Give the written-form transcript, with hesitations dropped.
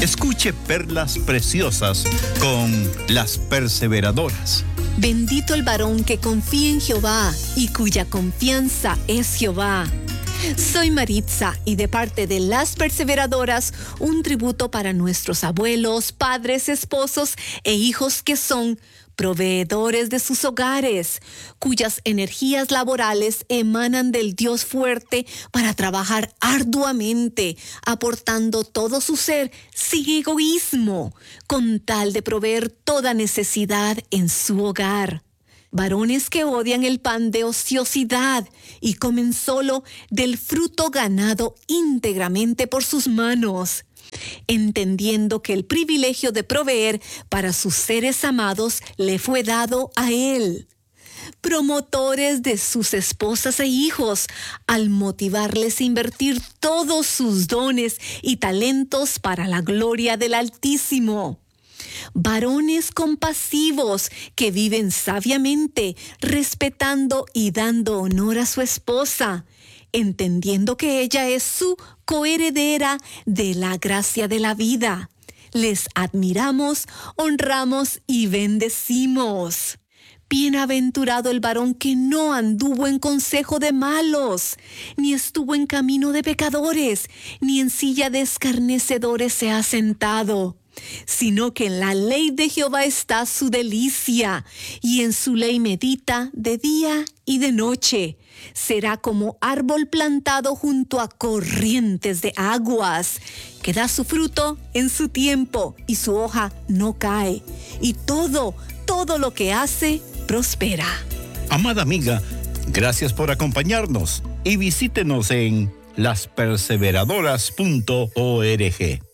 Escuche perlas preciosas con las perseveradoras. Bendito el varón que confía en Jehová y cuya confianza es Jehová. Soy Maritza y de parte de las perseveradoras, un tributo para nuestros abuelos, padres, esposos e hijos que son proveedores de sus hogares, cuyas energías laborales emanan del Dios fuerte para trabajar arduamente, aportando todo su ser sin egoísmo, con tal de proveer toda necesidad en su hogar. Varones que odian el pan de ociosidad y comen solo del fruto ganado íntegramente por sus manos, entendiendo que el privilegio de proveer para sus seres amados le fue dado a él. Promotores de sus esposas e hijos, al motivarles a invertir todos sus dones y talentos para la gloria del Altísimo. Varones compasivos que viven sabiamente, respetando y dando honor a su esposa, entendiendo que ella es su coheredera de la gracia de la vida. Les admiramos, honramos y bendecimos. Bienaventurado el varón que no anduvo en consejo de malos, ni estuvo en camino de pecadores, ni en silla de escarnecedores se ha sentado, sino que en la ley de Jehová está su delicia, y en su ley medita de día y de noche. Será como árbol plantado junto a corrientes de aguas, que da su fruto en su tiempo, y su hoja no cae, y todo lo que hace prospera. Amada amiga, gracias por acompañarnos y visítenos en lasperseveradoras.org.